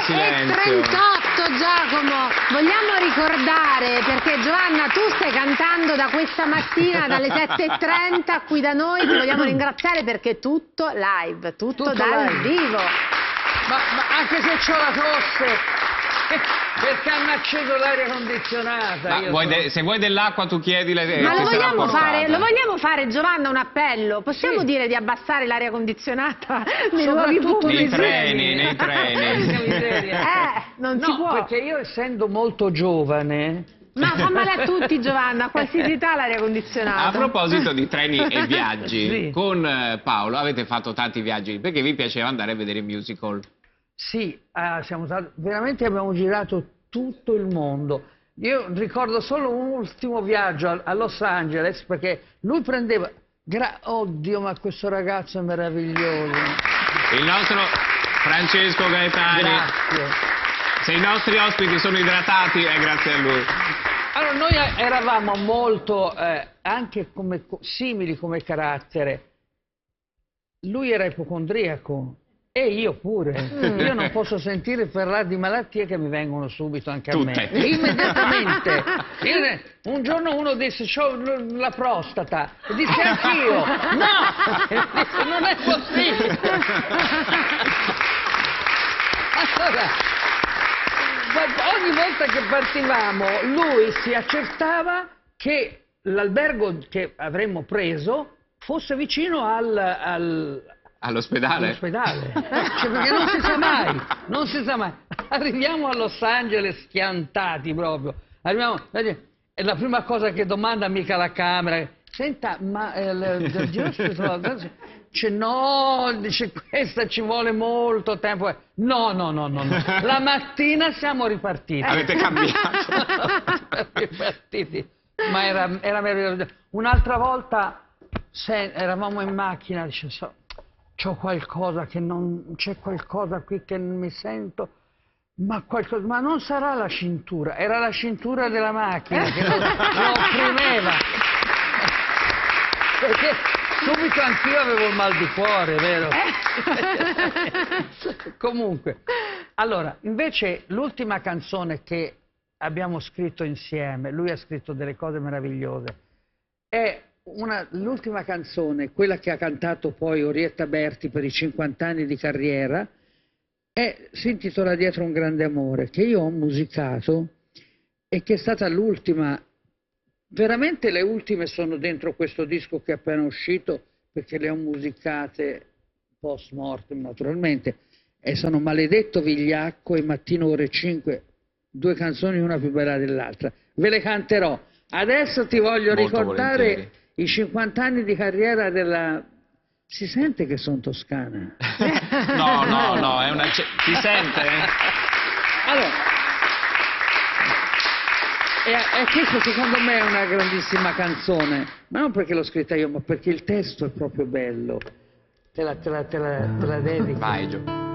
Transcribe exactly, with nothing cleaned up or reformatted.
silenzio. trentotto Giacomo, vogliamo ricordare, perché Giovanna tu stai cantando da questa mattina dalle sette e trenta qui da noi, ti vogliamo ringraziare perché è tutto live, tutto, tutto dal live. vivo. Ma, ma anche se c'ho la tosse, perché hanno acceso l'aria condizionata. Io vuoi sono... de se vuoi dell'acqua tu chiedile. Ma lo vogliamo, fare, lo vogliamo fare, Giovanna, un appello? Possiamo sì. dire di abbassare l'aria condizionata nei luoghi pubblici? Nei treni, nei treni. eh, non no, si può. Perché io essendo molto giovane... Ma fa male a tutti, Giovanna, a qualsiasi età l'aria condizionata. A proposito di treni e viaggi, sì. con Paolo avete fatto tanti viaggi, perché vi piaceva andare a vedere i musical? Sì, eh, siamo stati, veramente abbiamo girato tutto il mondo. Io ricordo solo un ultimo viaggio a, a Los Angeles, perché lui prendeva... Gra Oddio, ma questo ragazzo è meraviglioso. Il nostro Francesco Gaetani. Grazie. Se i nostri ospiti sono idratati è grazie a lui. Allora, noi eravamo molto, eh, anche come, simili come carattere. Lui era ipocondriaco. E io pure, mm. io non posso sentire parlare di malattie che mi vengono subito anche a Tutte. me, immediatamente. Io, un giorno uno disse, c'ho la prostata, e disse anch'io, no, disse, non è possibile. Allora, ogni volta che partivamo, lui si accertava che l'albergo che avremmo preso fosse vicino al... al All'ospedale? All'ospedale, cioè, perché non si sa mai, non si sa mai. Arriviamo a Los Angeles schiantati proprio, arriviamo, e la prima cosa che domanda mica la camera, senta, ma eh, dice no, dice questa ci vuole molto tempo, no, no, no, no, no. La mattina siamo ripartiti. Avete cambiato? ripartiti, ma era, era meraviglioso. Un'altra volta se, eravamo in macchina, dice, so, c'ho qualcosa che non... c'è qualcosa qui che non mi sento, ma qualcosa... ma non sarà la cintura, era la cintura della macchina che lo, lo opprimeva. Perché subito anch'io avevo il mal di cuore, vero? Comunque, allora, invece l'ultima canzone che abbiamo scritto insieme, lui ha scritto delle cose meravigliose, è... l'ultima canzone, quella che ha cantato poi Orietta Berti per i cinquanta anni di carriera, è, si intitola Dietro un grande amore, che io ho musicato e che è stata l'ultima, veramente le ultime sono dentro questo disco che è appena uscito, perché le ho musicate post mortem naturalmente, e sono Maledetto Vigliacco e Mattino ore cinque, due canzoni una più bella dell'altra. Ve le canterò. Adesso ti voglio Molto ricordare volentieri. I cinquanta anni di carriera della... Si sente che sono toscana? No, no, no, è una... Si sente? Allora, e, e questo secondo me è una grandissima canzone, ma non perché l'ho scritta io, ma perché il testo è proprio bello. Te la, te la, te la, te la dedico. Vai, Gio.